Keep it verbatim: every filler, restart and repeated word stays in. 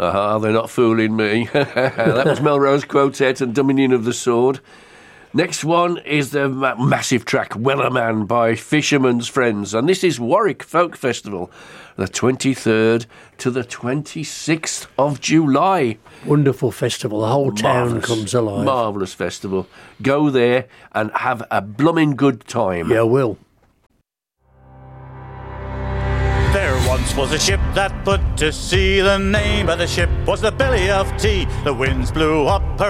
Aha, they're not fooling me. That was Melrose Quartet and Dominion of the Sword. Next one is the ma- massive track Wellerman by Fisherman's Friends, and this is Warwick Folk Festival, the twenty-third to the twenty-sixth of July. Wonderful festival, the whole town Marvellous, comes alive. Marvellous festival. Go there and have a blooming good time. Yeah, I will. There once was a ship that put to sea. The name of the ship was the Billy of Tea. The winds blew up her